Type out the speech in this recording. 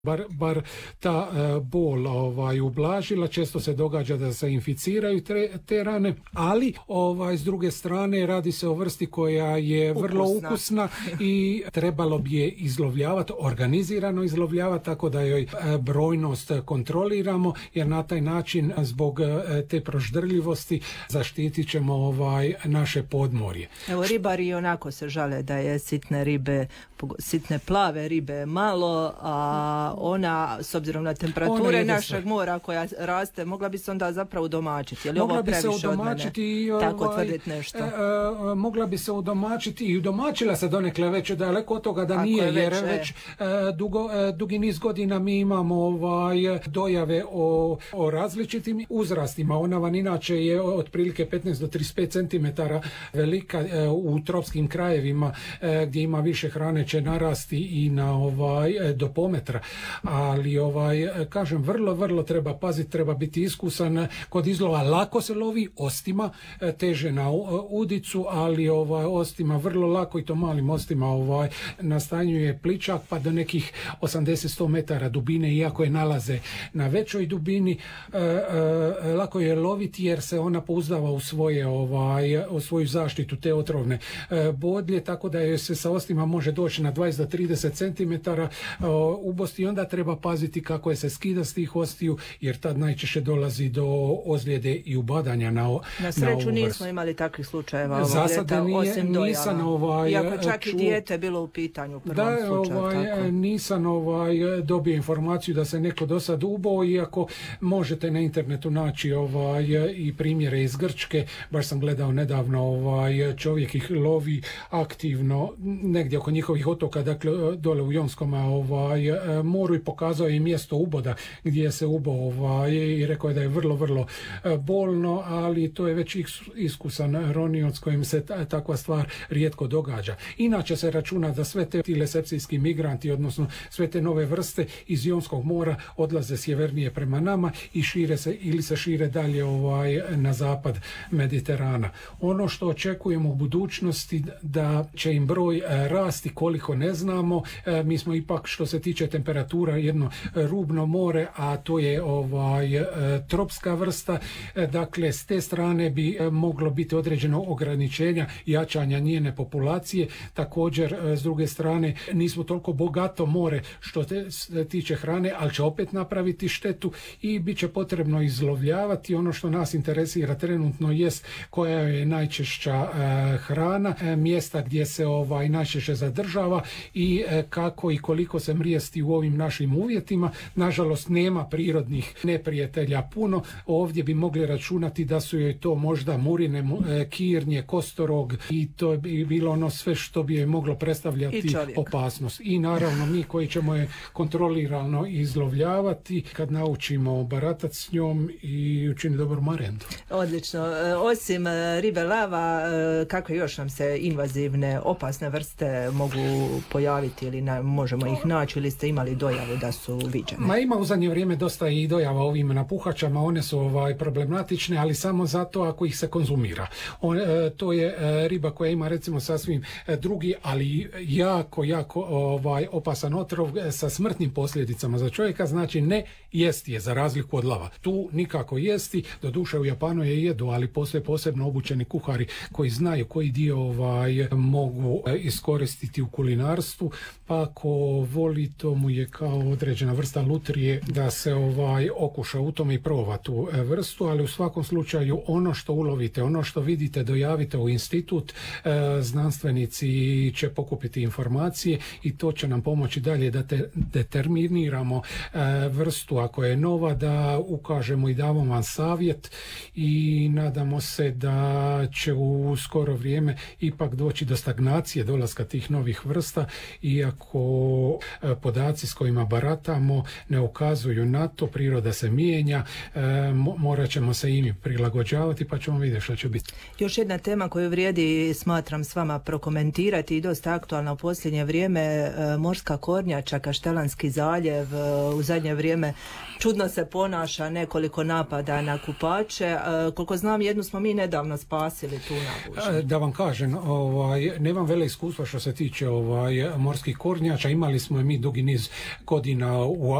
bar ta bol ublažila. Često se događa da se inficiraju te rane, ali s druge strane radi se o vrsti koja je vrlo ukusna i trebalo bi je izlovljavati, organizirano izlovljavati, tako da joj brojnost kontroliramo, jer na taj način zbog te proždrljivosti zaštitit ćemo naše podmorje. Evo, ribari onako se žale da je sitne plave ribe malo, a ona, s obzirom na temperature našeg mora koja raste, mogla bi se onda zapravo udomačiti. Je li ovo previše od mene tako tvrditi nešto? Mogla bi se udomačiti i udomačila se donekle već, daleko od toga da ako nije, jer već dugi niz godina mi imamo dojave o različitim uzrastima. Ona vam inače je otprilike 15 do 35 cm velika, u tropskim krajevima gdje ima više hrane će narasti i na do pometra, ali kažem, vrlo treba paziti, treba biti iskusan kod izlova. Lako se lovi ostima, teže na udicu, ali ostima vrlo lako, i to malim ostima nastanjuje pličak pa do nekih 80-100 metara dubine, iako je nalaze na većoj dubini. Lako je loviti jer se ona pouzdava u svoju zaštitu te otrovne bodlje, tako da je se sa ostima može doći na 20 do 30 cm ubosti, i onda treba paziti kako je se skida s tih ostiju, jer tad najčešće dolazi do ozljede i ubadanja na sreću nismo imali takvih slučajeva za sada osim dojava. Iako čak i dijete bilo u pitanju u prvom slučaju. Nisam dobio informaciju da se neko do sad ubao, iako možete na internetu naći i primjere iz Grčke. Baš sam gledao nedavno, čovjek ih lovi aktivno negdje oko njihovih otoka, dakle dole u Jonskom moru, i pokazao je mjesto uboda gdje se ubao i rekao je da je vrlo bolno, ali to je već iskusan ronioc kojim se takva stvar rijetko događa. Inače se računa da sve te lesepsijski migranti, odnosno sve te nove vrste iz Jonskog mora odlaze sjevernije prema nama i šire se ili se šire dalje na zapad Mediterana. Ono što očekujemo u budućnosti da će im broj rasti, koliko ne znamo. Mi smo ipak, što se tiče temperatura, jedno rubno more, a to je tropska vrsta. Dakle, s te strane bi moglo biti određeno ograničenja jačanja njene populacije. Također, s druge strane, nismo toliko bogato more što se tiče hrane, ali će opet napraviti štetu i bit će potrebno izlovljavati. Ono što nas interesira trenutno jest koja je najčešća hrana, mjesta gdje se najčešće zadržava i kako i koliko se mrijesti u ovim našim uvjetima. Nažalost, nema prirodnih neprijatelja puno. Ovdje bi mogli računati da su joj to možda murine, kirnje, kostorog, i to bi bilo ono sve što bi joj moglo predstavljati opasnost. I naravno mi koji ćemo je kontrolirano izlovljavati kad naučimo baratati s njom i učiniti dobru marendu. Odlično. Osim ribe lava, kakve još nam se invazivne opasne vrste mogu pojaviti ili možemo ih naći, ili ste imali dojavu da su viđene? Ima u zadnje vrijeme dosta i dojava ovim napuhačama. One su problematične, ali samo zato ako ih se konzumira. To je riba koja ima recimo sasvim drugi, ali jako opasan otrov sa smrtnim posljedicama za čovjeka. Znači ne jesti je, za razliku od lava. Tu nikako jesti, doduše u Japanu je jedu, ali postoje posebno obučeni kuhari koji znaju koji dio mogu iskoristiti u kulinarstvu, pa ako voli, to mu je kao određena vrsta lutrije da se okuša u tome i proba tu vrstu, ali u svakom slučaju ono što ulovite, ono što vidite, dojavite u institut, znanstvenici će pokupiti informacije i to će nam pomoći dalje da determiniramo vrstu ako je nova, da ukažemo i damo vam savjet, i nadamo se da će u skoro vrijeme ipak doći do stagnacije dolaska tih novih vrsta, iako podaci s kojima baratamo ne ukazuju na to. Priroda se mijenja, morat ćemo se i mi prilagođavati, pa ćemo vidjeti što će biti. Još jedna tema koju vrijedi, smatram, s vama prokomentirati i dosta aktualna u posljednje vrijeme, morska kornjača, Kaštelanski zaljev, u zadnje vrijeme čudno se ponaša, nekoliko napada na kupače. Koliko znam, jednu smo mi nedavno spasili tu nabuđu. Da vam kažem, nemam vele iskustva što se tiče morskih kornjača. Imali smo mi dugi niz godina u